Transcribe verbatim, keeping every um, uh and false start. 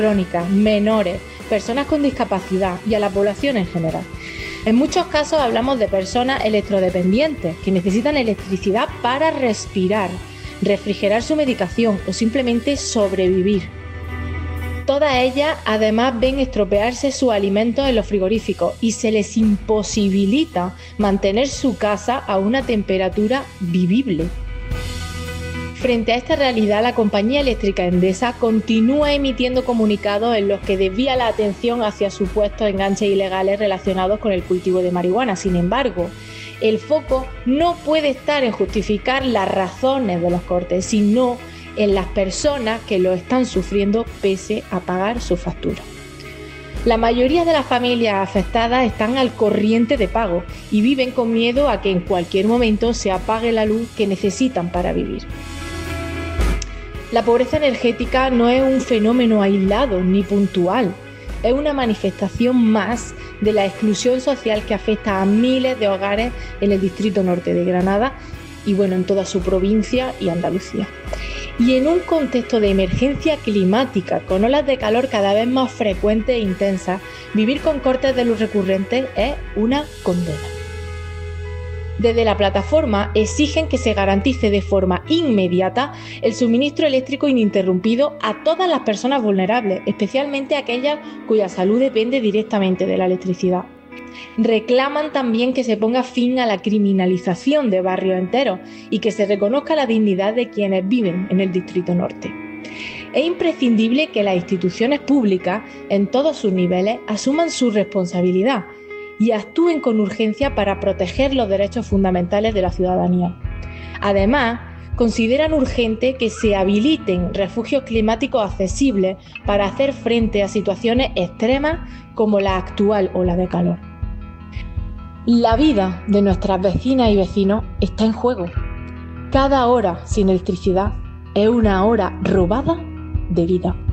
crónicas, menores, personas con discapacidad y a la población en general. En muchos casos hablamos de personas electrodependientes que necesitan electricidad para respirar, refrigerar su medicación o simplemente sobrevivir. Todas ellas además ven estropearse sus alimentos en los frigoríficos y se les imposibilita mantener su casa a una temperatura vivible. Frente a esta realidad, la compañía eléctrica Endesa continúa emitiendo comunicados en los que desvía la atención hacia supuestos enganches ilegales relacionados con el cultivo de marihuana. Sin embargo, el foco no puede estar en justificar las razones de los cortes, sino en las personas que lo están sufriendo pese a pagar su factura. La mayoría de las familias afectadas están al corriente de pago y viven con miedo a que en cualquier momento se apague la luz que necesitan para vivir. La pobreza energética no es un fenómeno aislado ni puntual, es una manifestación más de la exclusión social que afecta a miles de hogares en el distrito norte de Granada y bueno, en toda su provincia y Andalucía. Y en un contexto de emergencia climática, con olas de calor cada vez más frecuentes e intensas, vivir con cortes de luz recurrentes es una condena. Desde la plataforma exigen que se garantice de forma inmediata el suministro eléctrico ininterrumpido a todas las personas vulnerables, especialmente aquellas cuya salud depende directamente de la electricidad. Reclaman también que se ponga fin a la criminalización de barrios enteros y que se reconozca la dignidad de quienes viven en el Distrito Norte. Es imprescindible que las instituciones públicas, en todos sus niveles, asuman su responsabilidad y actúen con urgencia para proteger los derechos fundamentales de la ciudadanía. Además, consideran urgente que se habiliten refugios climáticos accesibles para hacer frente a situaciones extremas como la actual ola de calor. La vida de nuestras vecinas y vecinos está en juego. Cada hora sin electricidad es una hora robada de vida.